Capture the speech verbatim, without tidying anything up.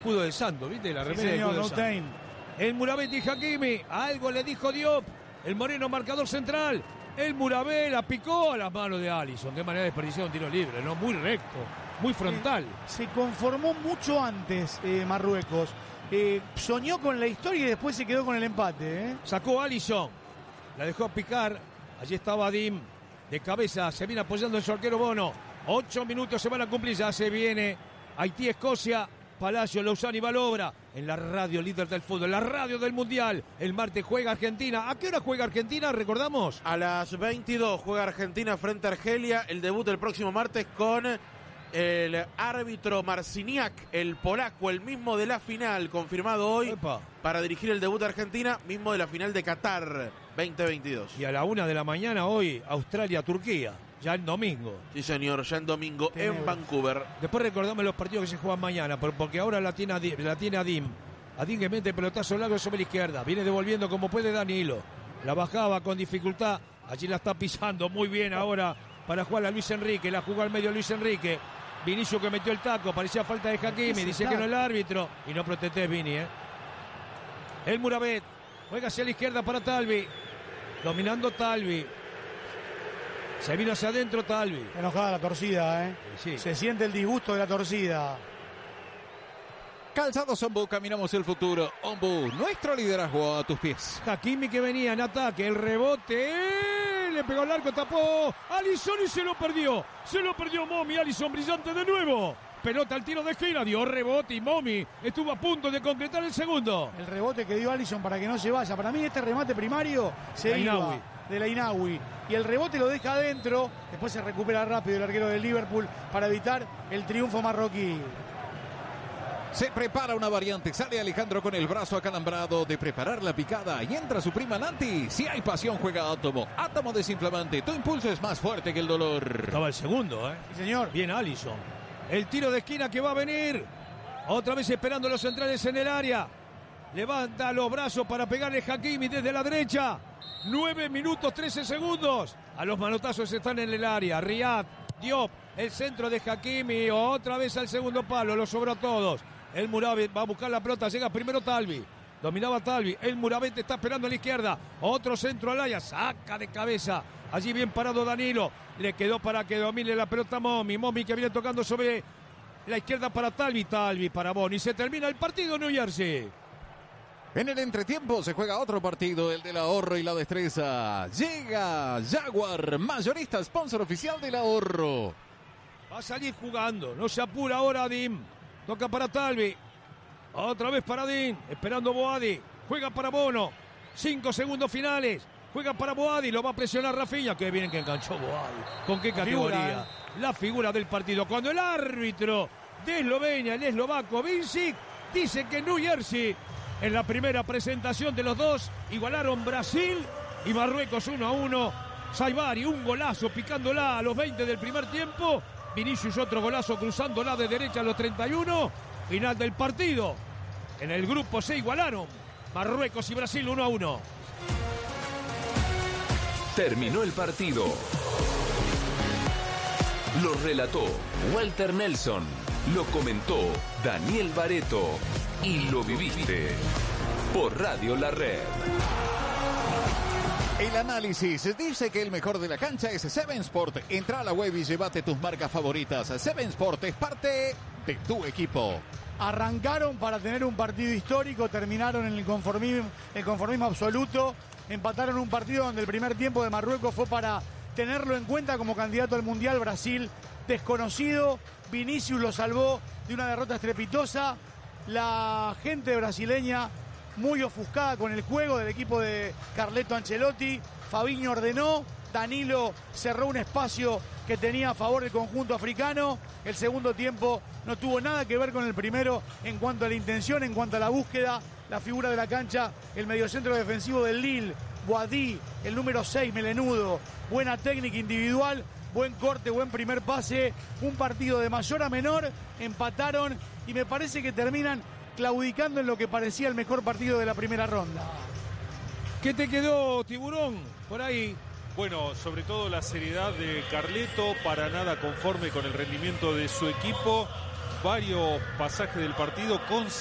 escudo de Santos, ¿viste? La remera sí, señor, del escudo no de Santos. El Murabet y Hakimi, algo le dijo Diop, el moreno marcador central. El Murabet la picó a las manos de Alisson. Qué manera de desperdiciar un tiro libre, ¿no? Muy recto, muy frontal. Eh, se conformó mucho antes eh, Marruecos. Eh, soñó con la historia y después se quedó con el empate. ¿eh? Sacó Alisson, la dejó picar. Allí estaba Dim, de cabeza, se viene apoyando en su arquero Bono. Ocho minutos se van a cumplir, ya se viene Haití, Escocia, Palacio, Lozano y Balobra. En la radio líder del fútbol, en la radio del Mundial. El martes juega Argentina. ¿A qué hora juega Argentina? ¿Recordamos? A las veintidós juega Argentina frente a Argelia. El debut el próximo martes con el árbitro Marciniak, el polaco, el mismo de la final, confirmado hoy. Epa. Para dirigir el debut de Argentina, mismo de la final de Qatar veinte veintidós. Y a la una de la mañana hoy, Australia-Turquía. Ya el domingo. Sí, señor, ya en domingo Tenemos. en Vancouver. Después recordamos los partidos que se juegan mañana, porque ahora la tiene Adim, la tiene Adim. Adim que mete pelotazo largo sobre la izquierda. Viene devolviendo como puede Danilo. La bajaba con dificultad. Allí la está pisando muy bien ahora para jugar a Luis Enrique. La jugó al medio Luis Enrique. Vinicius que metió el taco. Parecía falta de Hakimi. Dice que no el árbitro. Y no protesté Vini, ¿eh? El Murabet. Juega hacia la izquierda para Talvi. Dominando Talvi. Se vino hacia adentro Talvi. Enojada la torcida, ¿eh? Sí. Se siente el disgusto de la torcida. Calzados Ombu, caminamos el futuro. Ombu, nuestro liderazgo a tus pies. Hakimi que venía en ataque, el rebote, ¡eh! Le pegó al arco, tapó Alisson y se lo perdió. Se lo perdió Momi, Alisson brillante de nuevo. Pelota al tiro de esquina, dio rebote y Momi estuvo a punto de concretar el segundo. El rebote que dio Alisson para que no se vaya. Para mí este remate primario se La iba Inaui. de la Inaui. Y el rebote lo deja adentro. Después se recupera rápido el arquero del Liverpool para evitar el triunfo marroquí. Se prepara una variante, sale Alejandro con el brazo acalambrado de preparar la picada y entra su prima Nanti. Si hay pasión juega Átomo, Átomo desinflamante, tu impulso es más fuerte que el dolor. Estaba el segundo, ¿eh? Sí, señor. Bien Alisson. El tiro de esquina que va a venir. Otra vez esperando los centrales en el área. Levanta los brazos para pegarle Hakimi desde la derecha. nueve minutos trece segundos. A los manotazos están en el área. Riyad, Diop, el centro de Hakimi. Otra vez al segundo palo. Lo sobró a todos. El Murabet va a buscar la pelota. Llega primero Talvi. Dominaba Talvi. El Murabet está esperando a la izquierda. Otro centro al área. Saca de cabeza. Allí bien parado Danilo. Le quedó para que domine la pelota Momi. Momi que viene tocando sobre la izquierda para Talvi. Talvi para Boni. Se termina el partido New Jersey. En el entretiempo se juega otro partido, el del ahorro y la destreza. Llega Jaguar, mayorista, sponsor oficial del ahorro. Va a salir jugando. No se apura ahora Adim. Toca para Talvi. Otra vez para Adim. Esperando Boadi. Juega para Bono. Cinco segundos finales. Juega para Boadi. Lo va a presionar Rafinha. Qué bien que enganchó Boadi. ¿Con qué categoría? Figura. La figura del partido. Cuando el árbitro de Eslovenia, el eslovaco Vincic, dice que New Jersey, en la primera presentación de los dos, igualaron Brasil y Marruecos uno a uno. Saibari, un golazo picándola a los veinte del primer tiempo. Vinicius otro golazo cruzándola de derecha a los treinta y uno. Final del partido. En el grupo se igualaron Marruecos y Brasil uno a uno. Terminó el partido. Lo relató Walter Nelson. Lo comentó Daniel Bareto. Y lo viviste por Radio La Red. El análisis dice que el mejor de la cancha es Seven Sport. Entra a la web y llévate tus marcas favoritas. Seven Sport es parte de tu equipo. Arrancaron para tener un partido histórico, terminaron en el conformismo, el conformismo absoluto, empataron un partido donde el primer tiempo de Marruecos fue para tenerlo en cuenta como candidato al Mundial. Brasil desconocido, Vinicius lo salvó de una derrota estrepitosa. La gente brasileña muy ofuscada con el juego del equipo de Carleto Ancelotti. Fabinho ordenó, Danilo cerró un espacio que tenía a favor el conjunto africano. El segundo tiempo no tuvo nada que ver con el primero en cuanto a la intención, en cuanto a la búsqueda. La figura de la cancha, el mediocentro defensivo del Lille, Boadi, el número seis, melenudo. Buena técnica individual, buen corte, buen primer pase. Un partido de mayor a menor, empataron y me parece que terminan claudicando en lo que parecía el mejor partido de la primera ronda. ¿Qué te quedó, Tiburón? Por ahí. Bueno, sobre todo la seriedad de Carleto, para nada conforme con el rendimiento de su equipo. varios pasajes del partido con